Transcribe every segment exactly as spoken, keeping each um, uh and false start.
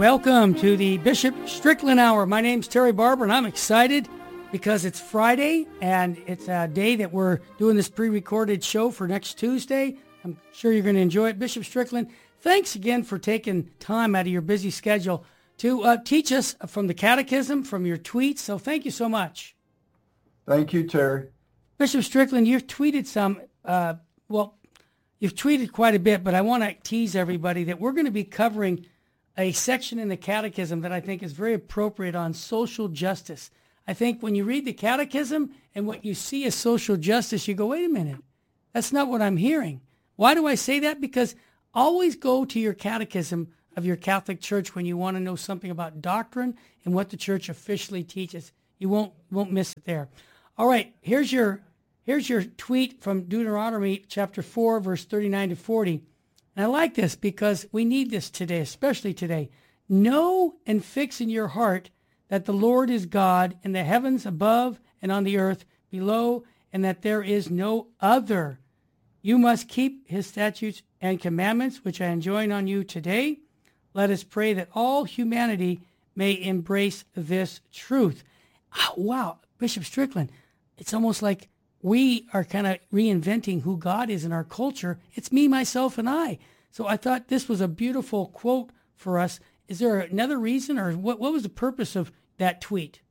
welcome to the Bishop Strickland Hour. My name's Terry Barber, and I'm excited because it's Friday, and it's a day that we're doing this pre-recorded show for next Tuesday. I'm sure you're going to enjoy it. Bishop Strickland, thanks again for taking time out of your busy schedule to uh, teach us from the Catechism, from your tweets. So thank you so much. Thank you, Terry. Bishop Strickland, you've tweeted some, uh, well, you've tweeted quite a bit, but I want to tease everybody that we're going to be covering a section in the Catechism that I think is very appropriate on social justice. I think when you read the Catechism and what you see as social justice, you go, wait a minute, that's not what I'm hearing. Why do I say that? Because always go to your Catechism of your Catholic Church when you want to know something about doctrine and what the Church officially teaches. You won't won't miss it there. All right, here's your here's your tweet from Deuteronomy chapter four, verse thirty-nine to forty. And I like this because we need this today, especially today. Know and fix in your heart that the Lord is God in the heavens above and on the earth below, and that there is no other. You must keep his statutes and commandments, which I enjoin on you today. Let us pray that all humanity may embrace this truth. Oh, wow, Bishop Strickland, it's almost like we are kind of reinventing who God is in our culture. It's me, myself, and I. So I thought this was a beautiful quote for us. Is there another reason, or what, what was the purpose of that tweet?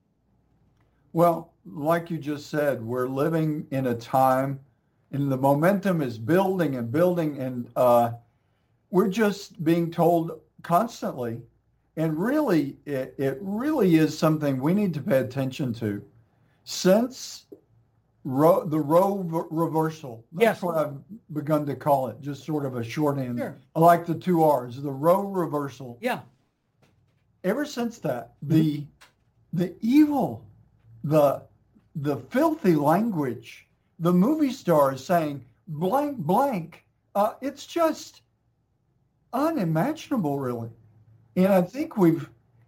Well, like you just said, we're living in a time, and the momentum is building and building, and uh, we're just being told constantly, and really, it, it really is something we need to pay attention to. Since Roe, the Roe v- reversal. That's Yes. what I've begun to call it, just sort of a shorthand. Sure. I like the two R's, the Roe reversal. Yeah. Ever since that, the the evil, the the filthy language, the movie stars saying blank blank, uh, it's just unimaginable, really. And I think we've,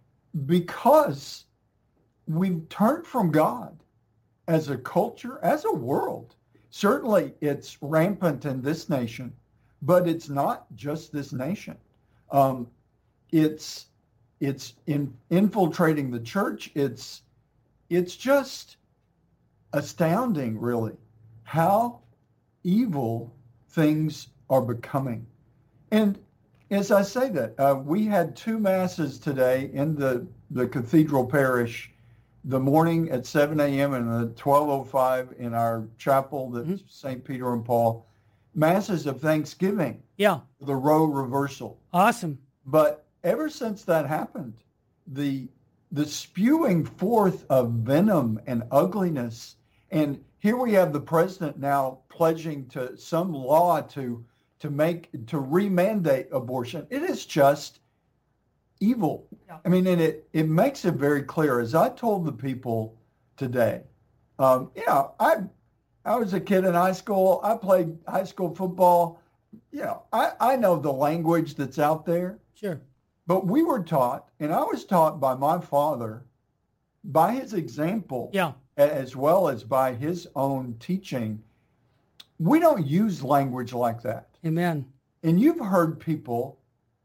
because we've turned from God as a culture, as a world. Certainly it's rampant in this nation, but it's not just this nation. Um, it's it's in, infiltrating the church. It's it's just astounding, really, how evil things are becoming. And as I say that, uh, we had two masses today in the, the cathedral parish, the morning at seven a.m. and the twelve oh five in our chapel, that's mm-hmm. Saint Peter and Paul, masses of thanksgiving. Yeah. The Roe reversal. Awesome. But ever since that happened, the the spewing forth of venom and ugliness, and here we have the president now pledging to some law to to make to remandate abortion. It is just evil. Yeah. I mean, and it, it makes it very clear. As I told the people today, um, you know, I I was a kid in high school. I played high school football. You know, I, I know the language that's out there. Sure. But we were taught, and I was taught by my father, by his example, yeah. as well as by his own teaching. We don't use language like that. Amen. And you've heard people,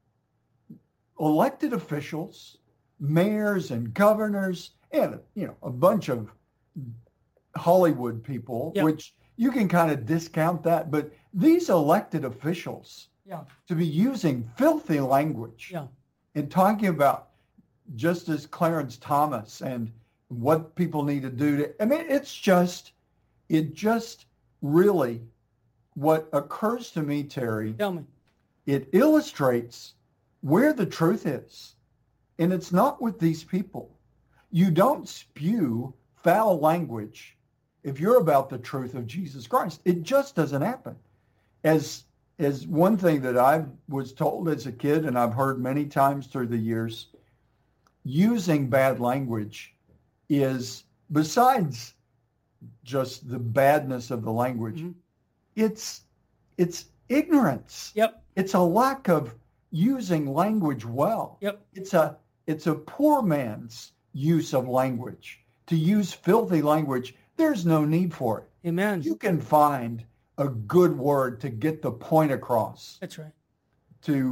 elected officials, mayors and governors, and, you know, a bunch of Hollywood people, yep. which you can kind of discount that, but these elected officials yeah. to be using filthy language yeah. and talking about Justice Clarence Thomas and what people need to do to, I mean, it's just, it just really, what occurs to me, Terry, Tell me. It illustrates where the truth is. And it's not with these people. You don't spew foul language if you're about the truth of Jesus Christ. It just doesn't happen. As as one thing that I was told as a kid, and I've heard many times through the years, using bad language is, besides just the badness of the language, mm-hmm. it's it's ignorance. Yep. It's a lack of using language well. Yep. It's a it's a poor man's use of language. To use filthy language, there's no need for it. Amen. You can find a good word to get the point across. That's right. To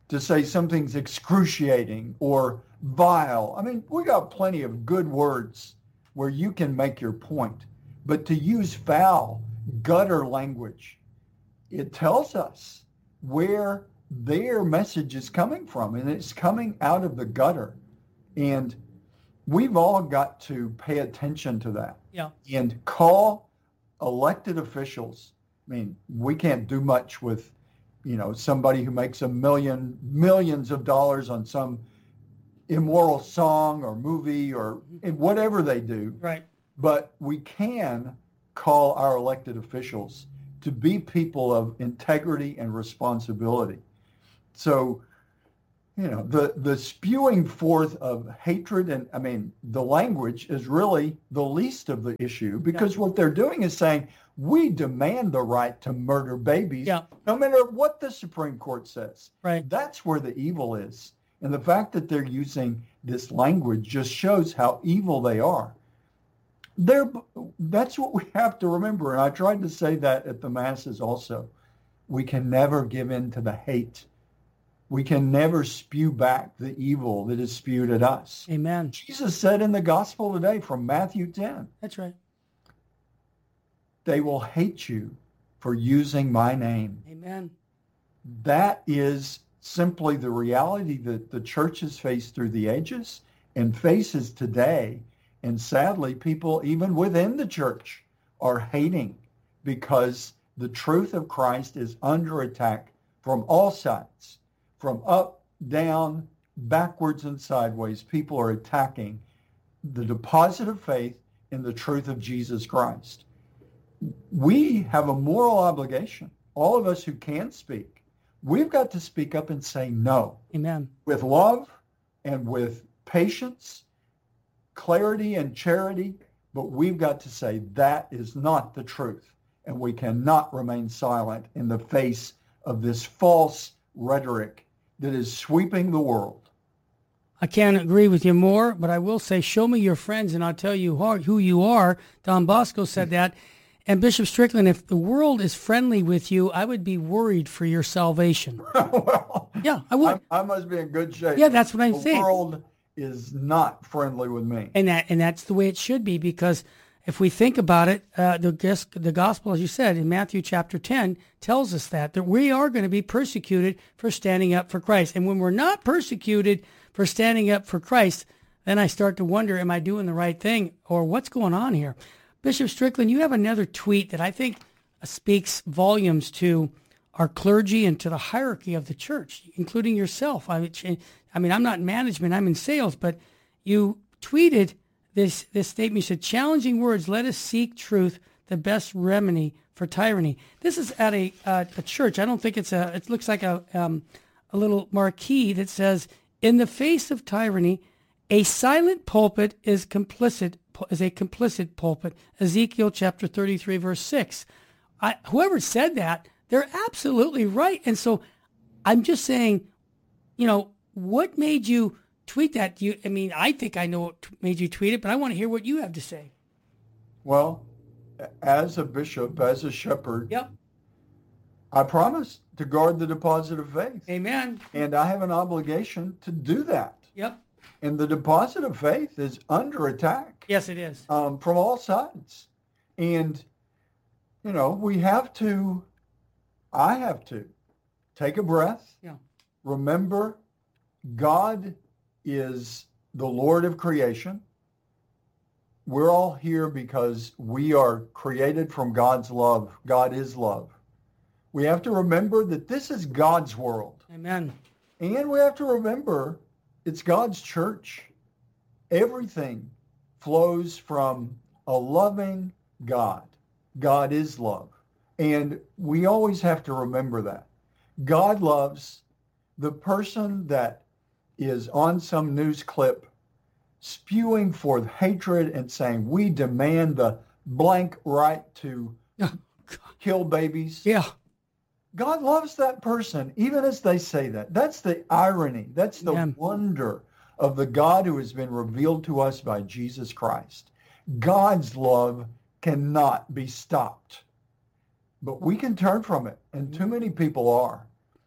to say something's excruciating or vile. I mean, we got plenty of good words where you can make your point. But to use foul, gutter language, it tells us where their message is coming from, and it's coming out of the gutter. And we've all got to pay attention to that. Yeah. And call elected officials. I mean, we can't do much with, you know, somebody who makes a million, millions of dollars on some immoral song or movie or whatever they do. Right. But we can call our elected officials to be people of integrity and responsibility. So, you know, the, the spewing forth of hatred and, I mean, the language is really the least of the issue, because yeah. what they're doing is saying, we demand the right to murder babies, yeah. no matter what the Supreme Court says. Right. That's where the evil is. And the fact that they're using this language just shows how evil they are. They're, that's what we have to remember. And I tried to say that at the masses also. We can never give in to the hate. We can never spew back the evil that is spewed at us. Amen. Jesus said in the gospel today from Matthew ten. That's right. They will hate you for using my name. Amen. That is simply the reality that the church has faced through the ages and faces today. And sadly, people even within the church are hating because the truth of Christ is under attack from all sides, from up, down, backwards, and sideways. People are attacking the deposit of faith in the truth of Jesus Christ. We have a moral obligation, all of us who can speak. We've got to speak up and say no. Amen. With love and with patience, clarity and charity, but we've got to say that is not the truth. And we cannot remain silent in the face of this false rhetoric that is sweeping the world. I can't agree with you more, but I will say, show me your friends and I'll tell you who you are. Don Bosco said that. And Bishop Strickland, if the world is friendly with you, I would be worried for your salvation. Well, yeah, I would. I, I must be in good shape. Yeah, that's what I'm the saying. The world is not friendly with me. And that and that's the way it should be, because if we think about it, uh, the, the gospel, as you said, in Matthew chapter ten, tells us that, that we are going to be persecuted for standing up for Christ. And when we're not persecuted for standing up for Christ, then I start to wonder, am I doing the right thing, or what's going on here? Bishop Strickland, you have another tweet that I think speaks volumes to our clergy and to the hierarchy of the church, including yourself. I mean, I mean, I'm not in management, I'm in sales, but you tweeted this this statement. You said, challenging words, let us seek truth, the best remedy for tyranny. This is at a uh, a church. I don't think it's a, it looks like a, um, a little marquee that says, in the face of tyranny, a silent pulpit is complicit, is a complicit pulpit. Ezekiel chapter thirty-three, verse six. I, whoever said that, they're absolutely right. And so I'm just saying, you know, what made you tweet that? You, I mean, I think I know what made you tweet it, but I want to hear what you have to say. Well, as a bishop, as a shepherd, yep. I promise to guard the deposit of faith. Amen. And I have an obligation to do that. Yep. And the deposit of faith is under attack. Yes, it is. Um, from all sides. And, you know, we have to, I have to take a breath. Yeah. Remember, God is the Lord of creation. We're all here because we are created from God's love. God is love. We have to remember that this is God's world. Amen. And we have to remember it's God's church. Everything flows from a loving God. God is love. And we always have to remember that. God loves the person that is on some news clip spewing forth hatred and saying, we demand the blank right to oh, kill babies. Yeah. God loves that person, even as they say that. That's the irony. That's the yeah. wonder of the God who has been revealed to us by Jesus Christ. God's love cannot be stopped. But we can turn from it, and too many people are.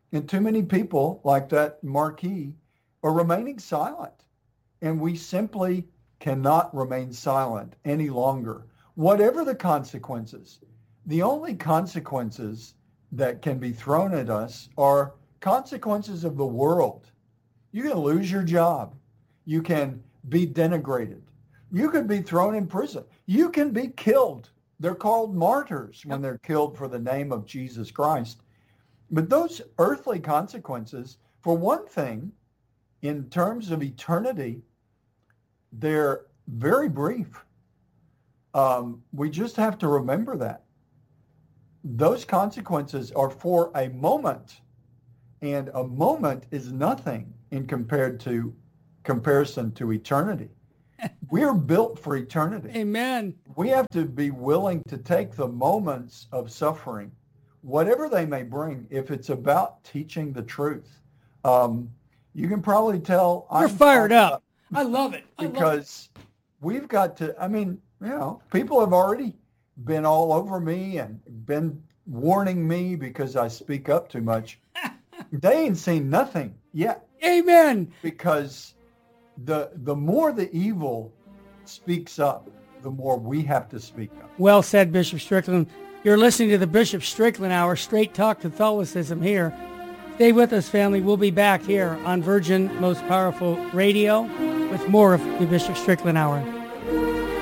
And too many people, like that marquee, are remaining silent. And we simply cannot remain silent any longer. Whatever the consequences, the only consequences that can be thrown at us are consequences of the world. You can lose your job. You can be denigrated. You could be thrown in prison. You can be killed. They're called martyrs when they're killed for the name of Jesus Christ. But those earthly consequences, for one thing, in terms of eternity, they're very brief. Um, we just have to remember that. Those consequences are for a moment, and a moment is nothing in compared to comparison to eternity. We're built for eternity. Amen. We have to be willing to take the moments of suffering, whatever they may bring, if it's about teaching the truth. Um, you can probably tell You're I'm fired up. up I love it. I love it. because we've got to, I mean, you know, people have already been all over me and been warning me because I speak up too much. They ain't seen nothing yet, Amen. because the the more the evil speaks up, the more we have to speak up. Well said, Bishop Strickland. You're listening to the Bishop Strickland Hour, Straight Talk Catholicism here. Stay with us, family. We'll be back here on Virgin Most Powerful Radio with more of the Bishop Strickland Hour.